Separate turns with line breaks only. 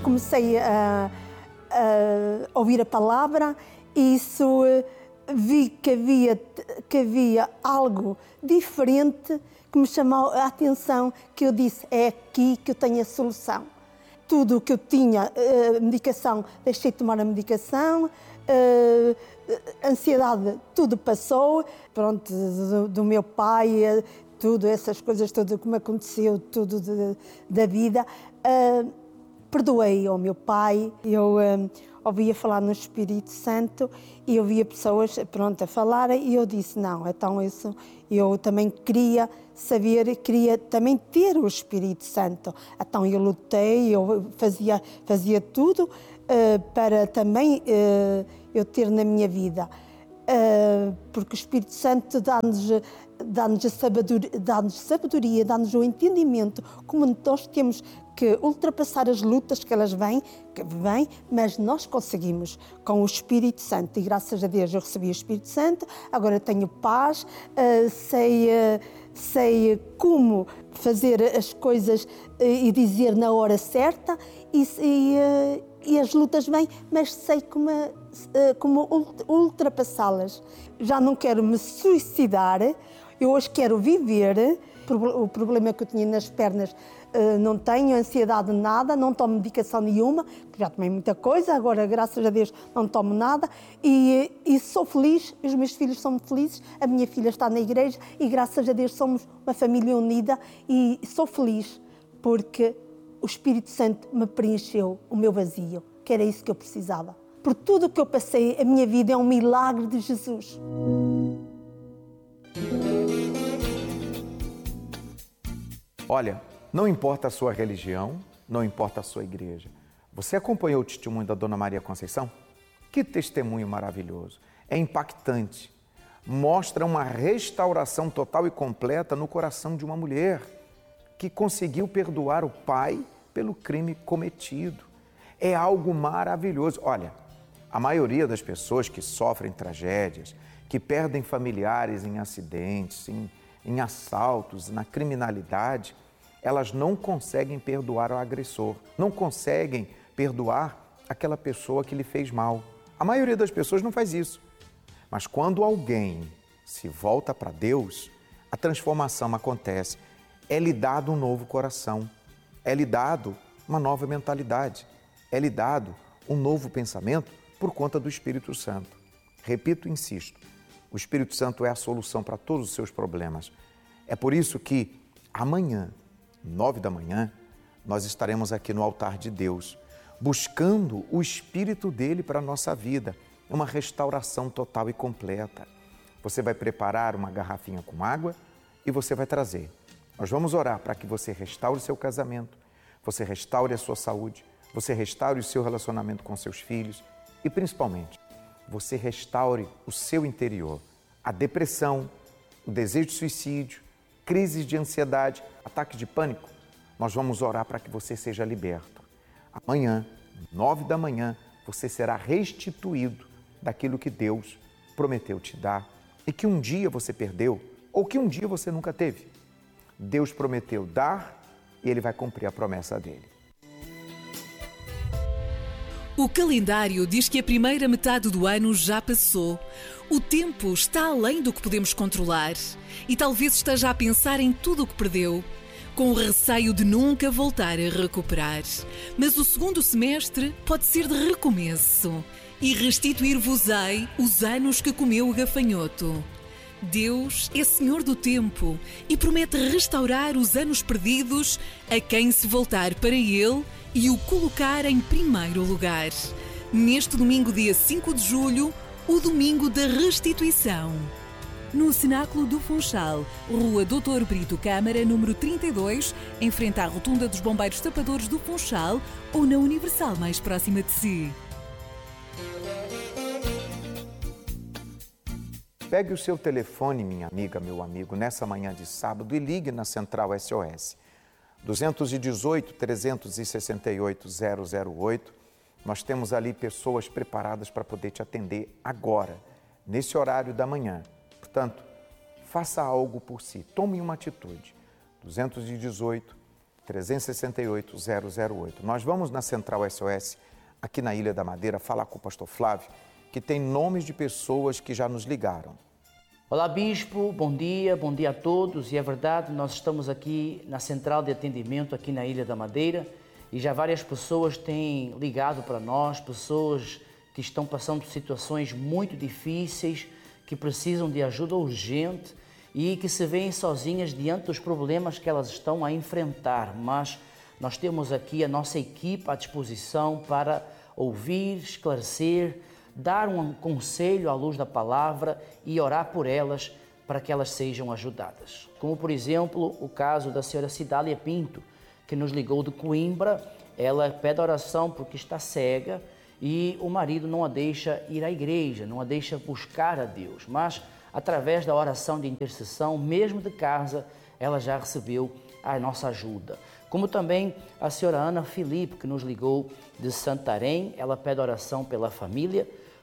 comecei a ouvir a palavra, e isso vi que havia algo diferente que me chamou a atenção, que eu disse, é aqui que eu tenho a solução. Tudo o que eu tinha, medicação, deixei de tomar a medicação, ansiedade, tudo passou, pronto, do meu pai, tudo, essas coisas, tudo que me aconteceu, tudo da vida. Perdoei ao meu pai, eu ouvia falar no Espírito Santo e ouvia pessoas, pronto, a falarem, e eu disse, não, então isso, eu também queria saber, queria também ter o Espírito Santo. Então eu lutei, eu fazia tudo para também eu ter na minha vida. Porque o Espírito Santo dá-nos sabedoria, dá-nos o entendimento, como nós temos que ultrapassar as lutas que elas vêm, mas nós conseguimos com o Espírito Santo. E graças a Deus eu recebi o Espírito Santo, agora tenho paz, sei como fazer as coisas e dizer na hora certa, e as lutas vêm, mas sei como ultrapassá-las. Já não quero me suicidar, eu hoje quero viver. O problema que eu tinha nas pernas, não tenho ansiedade, nada, não tomo medicação nenhuma, que já tomei muita coisa, agora graças a Deus não tomo nada, e sou feliz, os meus filhos são felizes, a minha filha está na igreja e graças a Deus somos uma família unida, e sou feliz porque o Espírito Santo me preencheu o meu vazio, que era isso que eu precisava. Por tudo o que eu passei, a minha vida é um milagre de Jesus.
Olha, não importa a sua religião, não importa a sua igreja. Você acompanhou o testemunho da Dona Maria Conceição? Que testemunho maravilhoso! É impactante. Mostra uma restauração total e completa no coração de uma mulher que conseguiu perdoar o pai pelo crime cometido. É algo maravilhoso. Olha, a maioria das pessoas que sofrem tragédias, que perdem familiares em acidentes, em assaltos, na criminalidade, elas não conseguem perdoar o agressor, não conseguem perdoar aquela pessoa que lhe fez mal. A maioria das pessoas não faz isso. Mas quando alguém se volta para Deus, a transformação acontece. É-lhe dado um novo coração, é-lhe dado uma nova mentalidade, é-lhe dado um novo pensamento por conta do Espírito Santo. Repito e insisto, o Espírito Santo é a solução para todos os seus problemas. É por isso que amanhã, 9 da manhã, nós estaremos aqui no altar de Deus, buscando o Espírito dele para a nossa vida, uma restauração total e completa. Você vai preparar uma garrafinha com água e você vai trazer. Nós vamos orar para que você restaure o seu casamento, você restaure a sua saúde, você restaure o seu relacionamento com seus filhos e, principalmente, você restaure o seu interior. A depressão, o desejo de suicídio, crises de ansiedade, ataques de pânico, nós vamos orar para que você seja liberto. Amanhã, 9 da manhã, você será restituído daquilo que Deus prometeu te dar e que um dia você perdeu ou que um dia você nunca teve. Deus prometeu dar e Ele vai cumprir a promessa dele.
O calendário diz que a primeira metade do ano já passou. O tempo está além do que podemos controlar e talvez esteja a pensar em tudo o que perdeu, com o receio de nunca voltar a recuperar. Mas o segundo semestre pode ser de recomeço e restituir-vos-ei os anos que comeu o gafanhoto. Deus é Senhor do tempo e promete restaurar os anos perdidos a quem se voltar para Ele e o colocar em primeiro lugar. Neste domingo, dia 5 de julho, o domingo da restituição. No Cenáculo do Funchal, Rua Doutor Brito Câmara, número 32, em frente à Rotunda dos Bombeiros Tapadores do Funchal ou na Universal mais próxima de si.
Pegue o seu telefone, minha amiga, meu amigo, nessa manhã de sábado e ligue na Central SOS. 218-368-008. Nós temos ali pessoas preparadas para poder te atender agora, nesse horário da manhã. Portanto, faça algo por si, tome uma atitude. 368-008. Nós vamos na Central SOS, aqui na Ilha da Madeira, falar com o pastor Flávio, que tem nomes de pessoas que já nos ligaram.
Olá, Bispo, bom dia a todos. E é verdade, nós estamos aqui na Central de Atendimento, aqui na Ilha da Madeira, e já várias pessoas têm ligado para nós, pessoas que estão passando por situações muito difíceis, que precisam de ajuda urgente e que se veem sozinhas diante dos problemas que elas estão a enfrentar. Mas nós temos aqui a nossa equipe à disposição para ouvir, esclarecer, dar um conselho à luz da palavra e orar por elas para que elas sejam ajudadas. Como, por exemplo, o caso da senhora Cidália Pinto, que nos ligou de Coimbra. Ela pede oração porque está cega e o marido não a deixa ir à igreja, não a deixa buscar a Deus. Mas, através da oração de intercessão, mesmo de casa, ela já recebeu a nossa ajuda. Como também a senhora Ana Filipe, que nos ligou de Santarém, ela pede oração pela família.